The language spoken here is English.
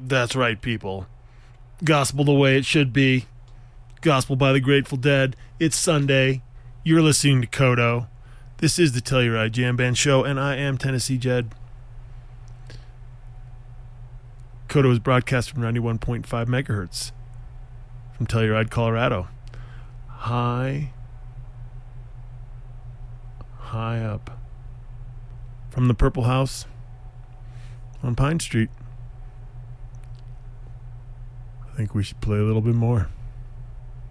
That's right, people. Gospel the way it should be. Gospel by the Grateful Dead. It's Sunday. You're listening to Kodo. This is the Telluride Jam Band Show, and I am Tennessee Jed. Kodo is broadcast from 91.5 megahertz from Telluride, Colorado. High up from the Purple House on Pine Street. I think we should play a little bit more.